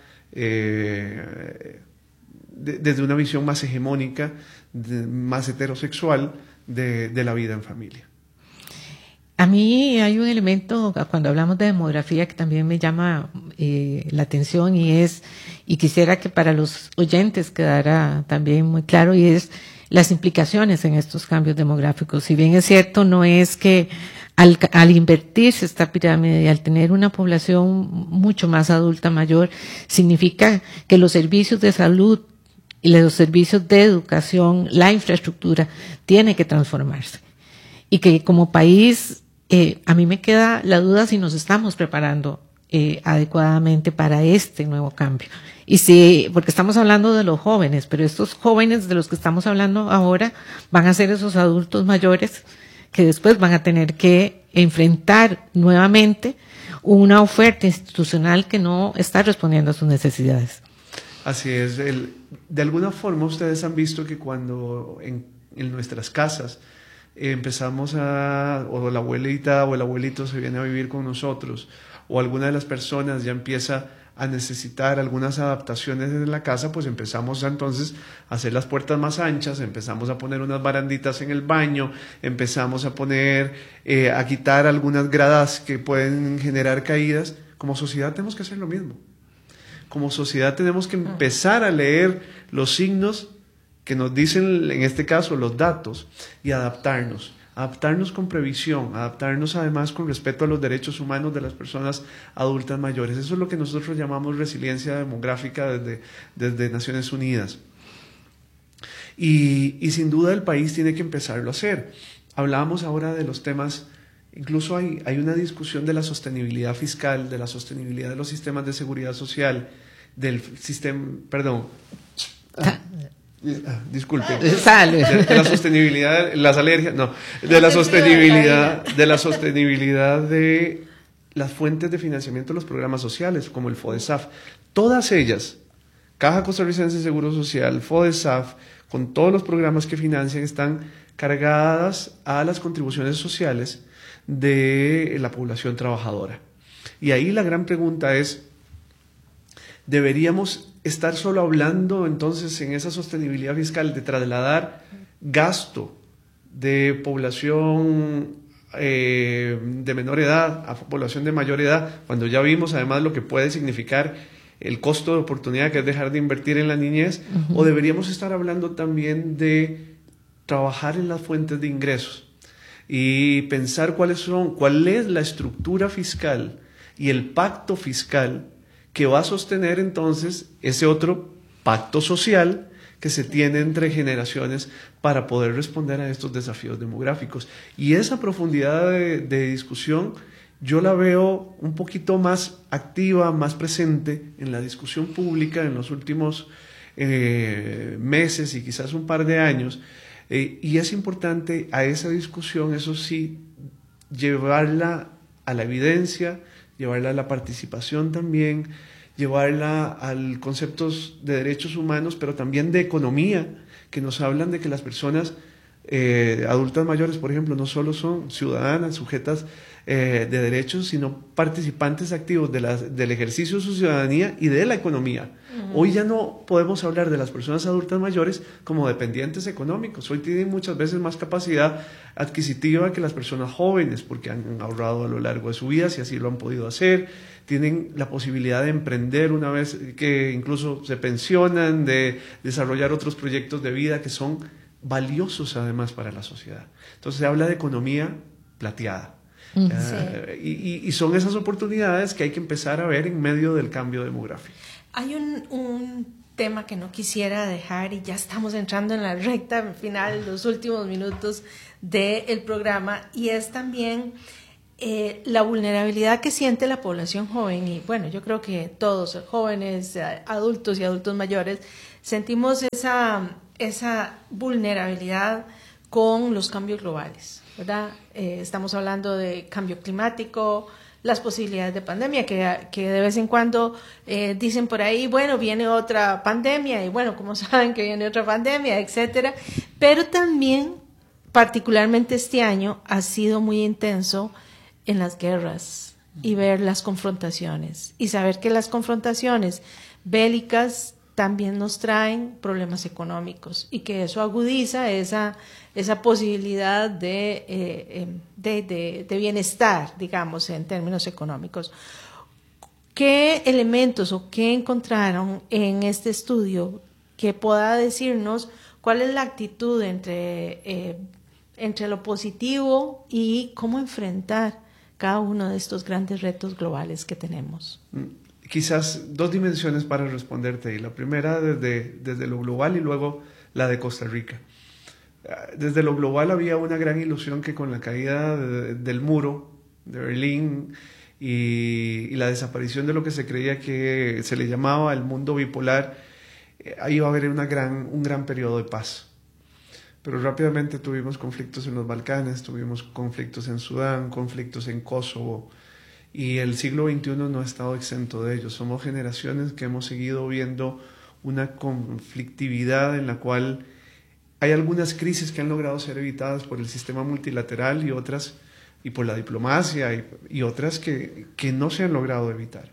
eh, de, desde una visión más hegemónica, de, más heterosexual de, de la vida en familia.
A mí hay un elemento cuando hablamos de demografía que también me llama eh, la atención y es, y quisiera que para los oyentes quedara también muy claro, y es las implicaciones en estos cambios demográficos. Si bien es cierto, no es que al, al invertirse esta pirámide y al tener una población mucho más adulta, mayor, significa que los servicios de salud y los servicios de educación, la infraestructura, tiene que transformarse. Y que como país, eh, a mí me queda la duda si nos estamos preparando eh, adecuadamente para este nuevo cambio. Y si, porque estamos hablando de los jóvenes, pero estos jóvenes de los que estamos hablando ahora van a ser esos adultos mayores que después van a tener que enfrentar nuevamente una oferta institucional que no está respondiendo a sus necesidades.
Así es. El, de alguna forma ustedes han visto que cuando en, en nuestras casas eh, empezamos a, o la abuelita o el abuelito se viene a vivir con nosotros, o alguna de las personas ya empieza a necesitar algunas adaptaciones en la casa, pues empezamos a, entonces a hacer las puertas más anchas, empezamos a poner unas baranditas en el baño, empezamos a poner, eh, a quitar algunas gradas que pueden generar caídas. Como sociedad tenemos que hacer lo mismo. Como sociedad tenemos que empezar a leer los signos que nos dicen, en este caso, los datos, y adaptarnos. Adaptarnos con previsión, adaptarnos además con respeto a los derechos humanos de las personas adultas mayores. Eso es lo que nosotros llamamos resiliencia demográfica desde, desde Naciones Unidas. Y, y sin duda el país tiene que empezarlo a hacer. Hablábamos ahora de los temas, incluso hay, hay una discusión de la sostenibilidad fiscal, de la sostenibilidad de los sistemas de seguridad social, del sistema, perdón, ah, Ah, disculpe, de, de la sostenibilidad, las alergias, no, de la sostenibilidad, de la sostenibilidad de las fuentes de financiamiento de los programas sociales, como el FODESAF, todas ellas, Caja Costarricense de Seguro Social, FODESAF, con todos los programas que financian, están cargadas a las contribuciones sociales de la población trabajadora. Y ahí la gran pregunta es, ¿deberíamos estar solo hablando entonces en esa sostenibilidad fiscal de trasladar gasto de población eh, de menor edad a población de mayor edad, cuando ya vimos además lo que puede significar el costo de oportunidad que es dejar de invertir en la niñez? Uh-huh. ¿O deberíamos estar hablando también de trabajar en las fuentes de ingresos y pensar cuáles son, cuál es la estructura fiscal y el pacto fiscal que va a sostener entonces ese otro pacto social que se tiene entre generaciones para poder responder a estos desafíos demográficos? Y esa profundidad de, de discusión yo la veo un poquito más activa, más presente en la discusión pública en los últimos eh, meses y quizás un par de años, eh, y es importante a esa discusión, eso sí, llevarla a la evidencia, llevarla a la participación también, llevarla al conceptos de derechos humanos, pero también de economía, que nos hablan de que las personas eh, adultas mayores, por ejemplo, no solo son ciudadanas, sujetas eh, de derechos, sino participantes activos de la, del ejercicio de su ciudadanía y de la economía. Uh-huh. Hoy ya no podemos hablar de las personas adultas mayores como dependientes económicos. Hoy tienen muchas veces más capacidad adquisitiva que las personas jóvenes, porque han ahorrado a lo largo de su vida, si así lo han podido hacer. Tienen la posibilidad de emprender una vez que incluso se pensionan, de desarrollar otros proyectos de vida que son valiosos además para la sociedad. Entonces se habla de economía plateada. Sí. Uh, y, y son esas oportunidades que hay que empezar a ver en medio del cambio demográfico.
Hay un, un tema que no quisiera dejar, y ya estamos entrando en la recta final, los últimos minutos del programa, y es también eh, la vulnerabilidad que siente la población joven. Y bueno, yo creo que todos, jóvenes, adultos y adultos mayores, sentimos esa, esa vulnerabilidad con los cambios globales, ¿verdad? Eh, estamos hablando de cambio climático, las posibilidades de pandemia, que, que de vez en cuando eh, dicen por ahí, bueno, viene otra pandemia, y bueno, como saben que viene otra pandemia, etcétera. Pero también, particularmente este año, ha sido muy intenso en las guerras, y ver las confrontaciones, y saber que las confrontaciones bélicas también nos traen problemas económicos, y que eso agudiza esa, esa posibilidad de, eh, de, de, de bienestar, digamos, en términos económicos. ¿Qué elementos o qué encontraron en este estudio que pueda decirnos cuál es la actitud entre, eh, entre lo positivo y cómo enfrentar cada uno de estos grandes retos globales que tenemos?
Quizás dos dimensiones para responderte ahí. La primera desde, desde lo global, y luego la de Costa Rica. Desde lo global había una gran ilusión que con la caída de, del muro de Berlín y, y la desaparición de lo que se creía que se le llamaba el mundo bipolar, ahí iba a haber una gran, un gran periodo de paz. Pero rápidamente tuvimos conflictos en los Balcanes, tuvimos conflictos en Sudán, conflictos en Kosovo, y el siglo veintiuno no ha estado exento de ellos. Somos generaciones que hemos seguido viendo una conflictividad en la cual hay algunas crisis que han logrado ser evitadas por el sistema multilateral, y otras, y por la diplomacia, y, y otras que, que no se han logrado evitar.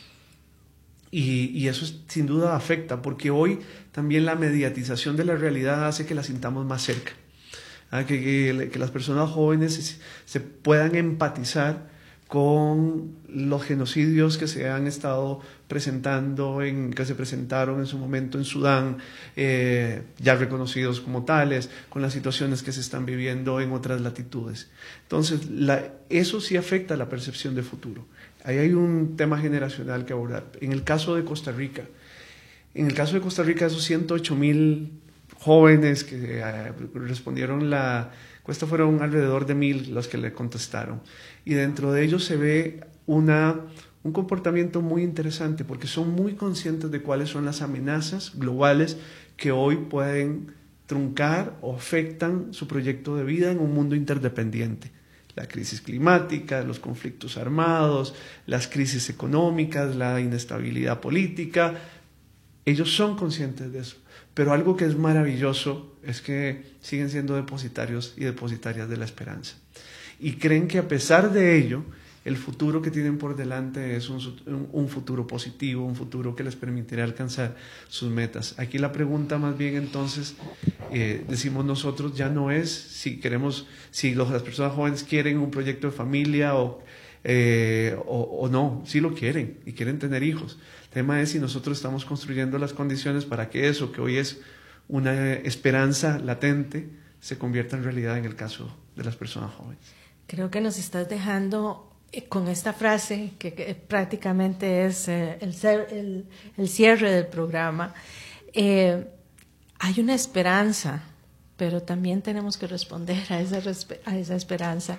Y, y eso sin duda afecta, porque hoy también la mediatización de la realidad hace que la sintamos más cerca, ¿ah? que, que, que las personas jóvenes se, se puedan empatizar con los genocidios que se han estado presentando, en, que se presentaron en su momento en Sudán, eh, ya reconocidos como tales, con las situaciones que se están viviendo en otras latitudes. Entonces, la, eso sí afecta a la percepción de futuro. Ahí hay un tema generacional que abordar. En el caso de Costa Rica, en el caso de Costa Rica, esos ciento ocho mil jóvenes que eh, respondieron la encuesta, fueron alrededor de mil los que le contestaron. Y dentro de ellos se ve una, un comportamiento muy interesante, porque son muy conscientes de cuáles son las amenazas globales que hoy pueden truncar o afectan su proyecto de vida en un mundo interdependiente. La crisis climática, los conflictos armados, las crisis económicas, la inestabilidad política. Ellos son conscientes de eso. Pero algo que es maravilloso es que siguen siendo depositarios y depositarias de la esperanza. Y creen que a pesar de ello, el futuro que tienen por delante es un, un futuro positivo, un futuro que les permitirá alcanzar sus metas. Aquí la pregunta más bien entonces, eh, decimos nosotros, ya no es si queremos, si los, las personas jóvenes quieren un proyecto de familia o, eh, o, o no, sí lo quieren y quieren tener hijos. El tema es si nosotros estamos construyendo las condiciones para que eso que hoy es una esperanza latente se convierta en realidad en el caso de las personas jóvenes.
Creo que nos estás dejando con esta frase que, que prácticamente es eh, el, el, el cierre del programa. Eh, hay una esperanza, pero también tenemos que responder a esa, a esa esperanza.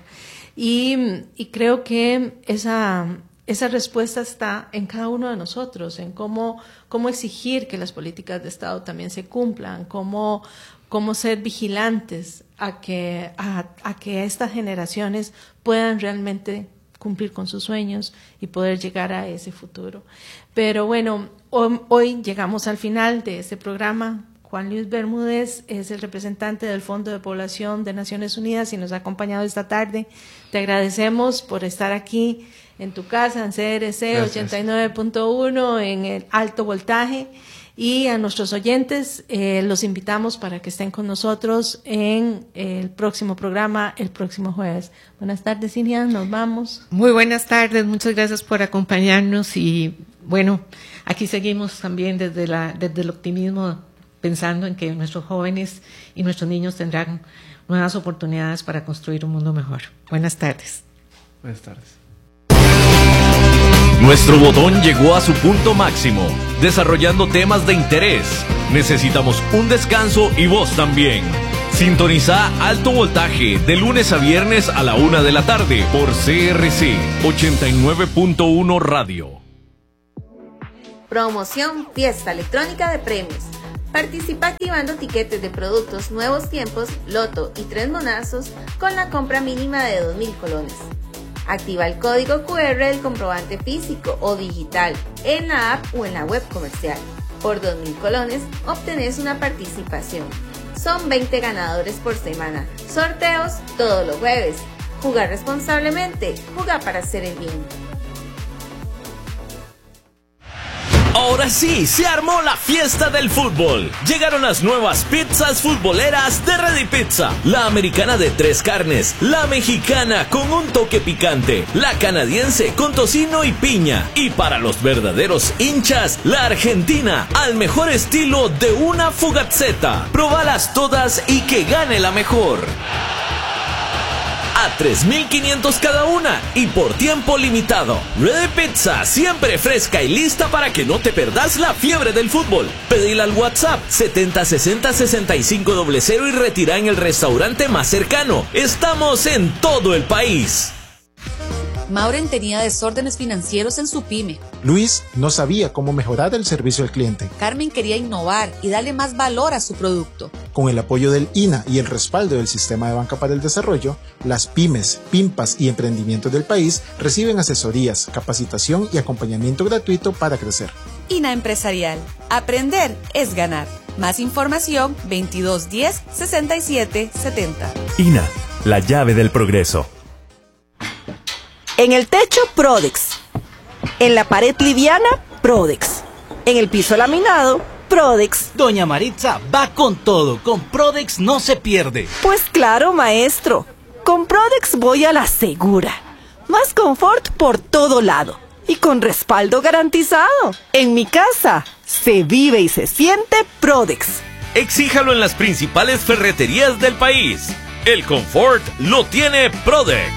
Y, y creo que esa, esa respuesta está en cada uno de nosotros, en cómo, cómo exigir que las políticas de Estado también se cumplan, cómo, cómo ser vigilantes a que, a, a que estas generaciones puedan realmente cumplir con sus sueños y poder llegar a ese futuro. Pero bueno, hoy, hoy llegamos al final de este programa. Juan Luis Bermúdez es el representante del Fondo de Población de Naciones Unidas y nos ha acompañado esta tarde. Te agradecemos por estar aquí en tu casa, en C R C ochenta y nueve punto uno, en el alto voltaje. Y a nuestros oyentes eh, los invitamos para que estén con nosotros en el próximo programa, el próximo jueves. Buenas tardes, Cinia, nos vamos.
Muy buenas tardes, muchas gracias por acompañarnos y bueno, aquí seguimos también desde, la, desde el optimismo, pensando en que nuestros jóvenes y nuestros niños tendrán nuevas oportunidades para construir un mundo mejor. Buenas tardes.
Buenas tardes.
Nuestro botón llegó a su punto máximo, desarrollando temas de interés. Necesitamos un descanso y vos también. Sintoniza Alto Voltaje de lunes a viernes a la una de la tarde por C R C ochenta y nueve punto uno Radio.
Promoción Fiesta Electrónica de Premios. Participa activando tiquetes de productos Nuevos Tiempos, Loto y Tres Monazos con la compra mínima de dos mil colones. Activa el código Q R del comprobante físico o digital en la app o en la web comercial. Por dos mil colones obtenés una participación. Son veinte ganadores por semana. Sorteos todos los jueves. Jugar responsablemente. Jugar para hacer el bien.
Ahora sí, se armó la fiesta del fútbol. Llegaron las nuevas pizzas futboleras de Ready Pizza. La americana de tres carnes, la mexicana con un toque picante, la canadiense con tocino y piña. Y para los verdaderos hinchas, la argentina al mejor estilo de una fugazzetta. Probalas todas y que gane la mejor. A tres mil quinientos cada una y por tiempo limitado. Ready Pizza, siempre fresca y lista para que no te perdas la fiebre del fútbol. Pedila al WhatsApp setenta sesenta sesenta y cinco cero y retira en el restaurante más cercano. Estamos en todo el país.
Mauren tenía desórdenes financieros en su pyme.
Luis no sabía cómo mejorar el servicio al cliente.
Carmen quería innovar y darle más valor a su producto.
Con el apoyo del I N A y el respaldo del Sistema de Banca para el Desarrollo, las pymes, pimpas y emprendimientos del país reciben asesorías, capacitación y acompañamiento gratuito para crecer.
I N A Empresarial. Aprender es ganar. Más información veintidós diez sesenta y siete setenta.
I N A, la llave del progreso.
En el techo, Prodex. En la pared liviana, Prodex. En el piso laminado, Prodex.
Doña Maritza va con todo. Con Prodex no se pierde.
Pues claro, maestro. Con Prodex voy a la segura. Más confort por todo lado. Y con respaldo garantizado. En mi casa, se vive y se siente Prodex.
Exíjalo en las principales ferreterías del país. El confort lo tiene Prodex.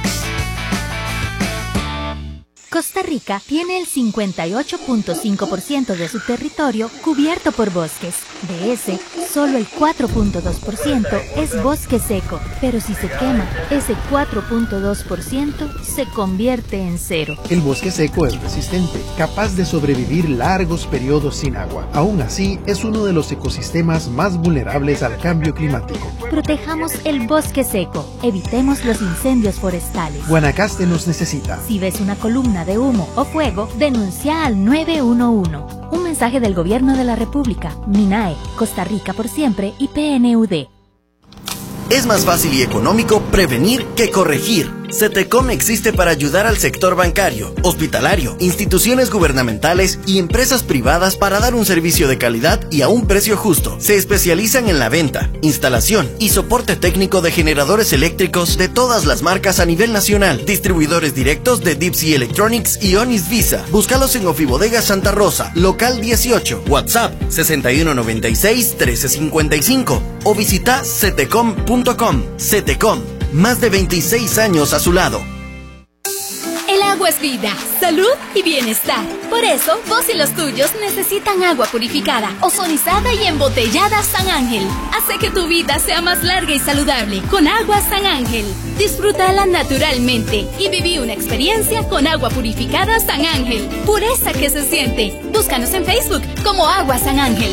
Costa Rica tiene el cincuenta y ocho punto cinco por ciento de su territorio cubierto por bosques. De ese, solo el cuatro punto dos por ciento es bosque seco, pero si se quema, ese cuatro punto dos por ciento se convierte en cero.
El bosque seco es resistente, capaz de sobrevivir largos periodos sin agua. Aún así, es uno de los ecosistemas más vulnerables al cambio climático.
Protejamos el bosque seco, evitemos los incendios forestales.
Guanacaste nos necesita.
Si ves una columna de humo o fuego, denuncia al nueve uno uno. Un mensaje del Gobierno de la República, MINAE, Costa Rica por siempre y P N U D.
Es más fácil y económico prevenir que corregir. CETECOM existe para ayudar al sector bancario, hospitalario, instituciones gubernamentales y empresas privadas para dar un servicio de calidad y a un precio justo. Se especializan en la venta, instalación y soporte técnico de generadores eléctricos de todas las marcas a nivel nacional. Distribuidores directos de Deep Sea Electronics y Onis Visa. Búscalos en Ofibodega Santa Rosa, local dieciocho, WhatsApp sesenta y uno noventa y seis trece cincuenta y cinco o visita cetecom punto com. CETECOM. Más de veintiséis años a su lado.
El agua es vida, salud y bienestar. Por eso, vos y los tuyos necesitan agua purificada, ozonizada y embotellada San Ángel. Hace que tu vida sea más larga y saludable con agua San Ángel. Disfrútala naturalmente y viví una experiencia con agua purificada San Ángel. Pureza que se siente. Búscanos en Facebook como Agua San Ángel.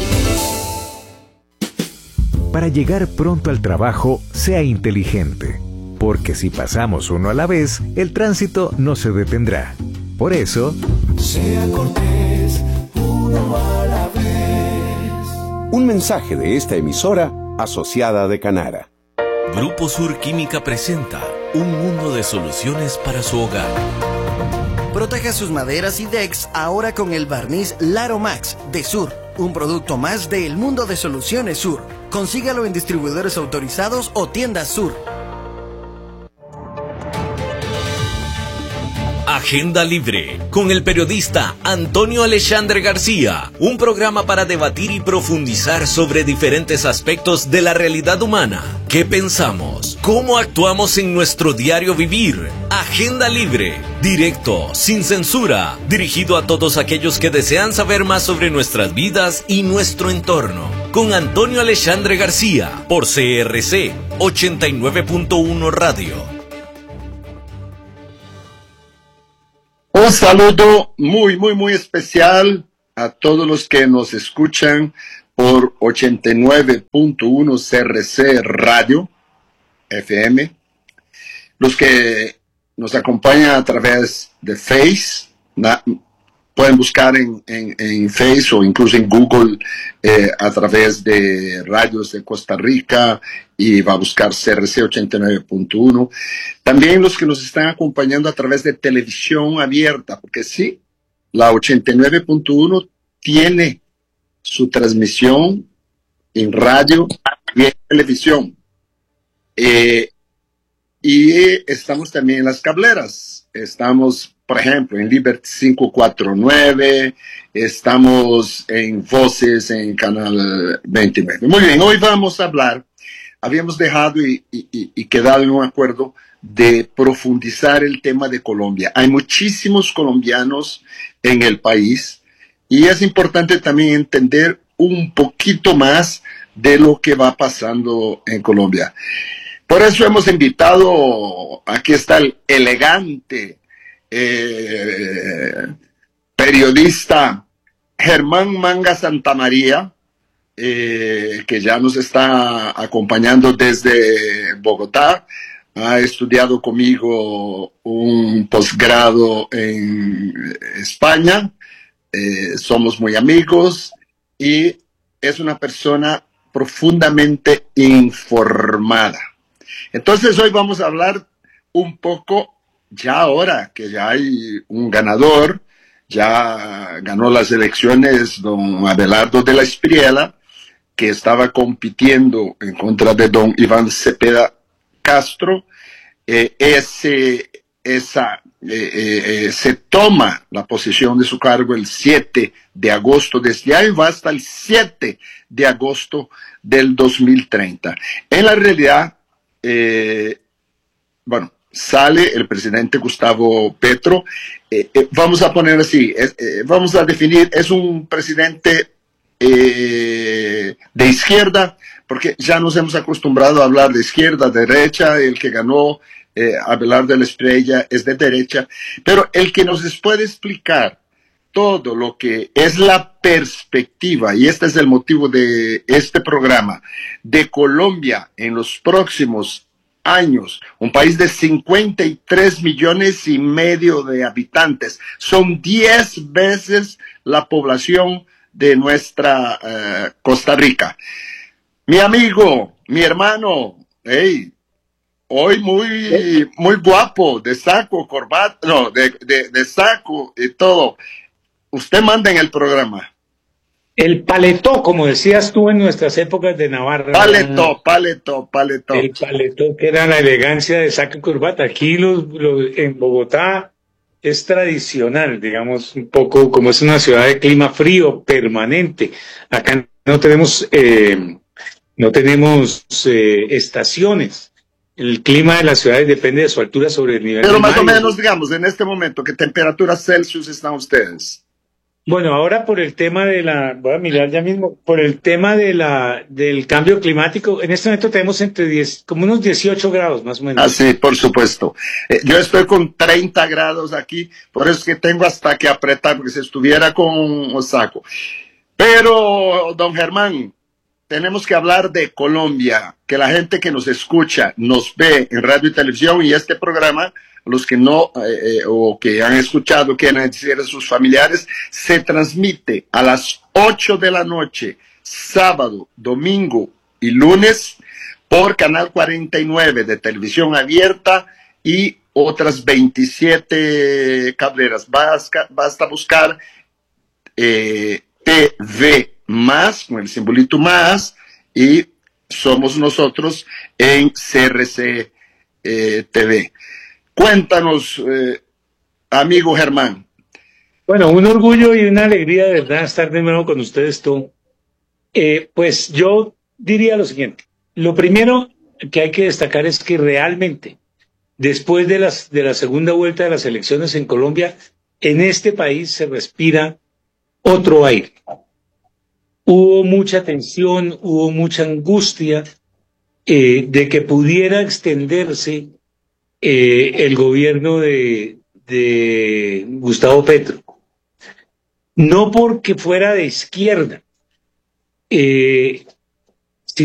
Para llegar pronto al trabajo, sea inteligente. Porque si pasamos uno a la vez, el tránsito no se detendrá. Por eso,
sea cortés, uno a la vez.
Un mensaje de esta emisora asociada de Canara.
Grupo Sur Química presenta un mundo de soluciones para su hogar.
Proteja sus maderas y decks ahora con el barniz Laro Max de Sur. Un producto más del mundo de soluciones Sur. Consígalo en distribuidores autorizados o tiendas Sur.
Agenda Libre, con el periodista Antonio Alexandre García, un programa para debatir y profundizar sobre diferentes aspectos de la realidad humana. ¿Qué pensamos? cómo actuamos en nuestro diario vivir. Agenda Libre, directo, sin censura, dirigido a todos aquellos que desean saber más sobre nuestras vidas y nuestro entorno. Con Antonio Alexandre García, por C R C ochenta y nueve punto uno Radio.
Un saludo muy, muy, muy especial a todos los que nos escuchan por ochenta y nueve punto uno C R C Radio F M, los que nos acompañan a través de Face, na, pueden buscar en, en, en Face o incluso en Google eh, a través de Radios de Costa Rica y va a buscar C R C ochenta y nueve punto uno. También los que nos están acompañando a través de televisión abierta, porque sí, la ochenta y nueve punto uno tiene su transmisión en radio y en televisión. Eh, y estamos también en las cableras. Estamos, por ejemplo, en Liberty quinientos cuarenta y nueve, estamos en Voces en Canal veintinueve. Muy bien, hoy vamos a hablar, habíamos dejado y, y, y quedado en un acuerdo de profundizar el tema de Colombia. Hay muchísimos colombianos en el país y es importante también entender un poquito más de lo que va pasando en Colombia. Por eso hemos invitado, aquí está el elegante eh, periodista Germán Manga Santamaría, eh, que ya nos está acompañando desde Bogotá. Ha estudiado conmigo un posgrado en España. Eh, somos muy amigos y es una persona profundamente informada. Entonces hoy vamos a hablar un poco, ya ahora que ya hay un ganador, ya ganó las elecciones don Abelardo de la Espriella, que estaba compitiendo en contra de don Iván Cepeda Castro. Eh, ese, esa, eh, eh, se toma la posesión de su cargo el siete de agosto de este año y va hasta el siete de agosto del dos mil treinta. En la realidad, eh, bueno, sale el presidente Gustavo Petro, eh, eh, vamos a poner así, eh, eh, vamos a definir, es un presidente eh, de izquierda, porque ya nos hemos acostumbrado a hablar de izquierda, derecha, el que ganó eh, Abelardo de la Espriella es de derecha, pero el que nos puede explicar todo lo que es la perspectiva, y este es el motivo de este programa, de Colombia en los próximos años, un país de cincuenta y tres millones y medio de habitantes, son diez veces la población de nuestra uh, Costa Rica. Mi amigo, mi hermano, hey, hoy muy, muy guapo, de saco, corbata, no, de, de, de saco y todo. Usted manda en el programa.
El paletó, como decías tú en nuestras épocas de Navarra.
Paletó, paletó, paletó.
El paletó, que era la elegancia de saco y corbata. Aquí los, los, en Bogotá es tradicional, digamos, un poco como es una ciudad de clima frío permanente. Acá no tenemos, eh, no tenemos eh, estaciones. El clima de las ciudades depende de su altura sobre el nivel del mar.
Pero más o menos, digamos, en este momento, ¿qué temperaturas Celsius están ustedes?
Bueno, ahora por el tema de la, voy a mirar ya mismo, por el tema de la, del cambio climático, en este momento tenemos entre diez, como unos dieciocho grados más o menos.
Ah, sí, por supuesto. Eh, yo estoy con treinta grados aquí, por eso es que tengo hasta que apretar, porque si estuviera con un saco. Pero, don Germán, tenemos que hablar de Colombia, que la gente que nos escucha, nos ve en radio y televisión y este programa, los que no eh, o que han escuchado, quieren decir a sus familiares, se transmite a las ocho de la noche, sábado, domingo y lunes por Canal cuarenta y nueve de televisión abierta y otras veintisiete cableras. Basta, basta buscar eh, T V más, con el simbolito más, y somos nosotros en C R C eh, T V. Cuéntanos, eh, amigo Germán.
Bueno, un orgullo y una alegría de verdad estar de nuevo con ustedes tú. Eh, pues yo diría lo siguiente. Lo primero, que hay que destacar es que realmente, después de, las, de la segunda vuelta de las elecciones en Colombia, en este país se respira otro aire. Hubo mucha tensión, hubo mucha angustia eh, de que pudiera extenderse eh, el gobierno de, de Gustavo Petro. No porque fuera de izquierda, eh,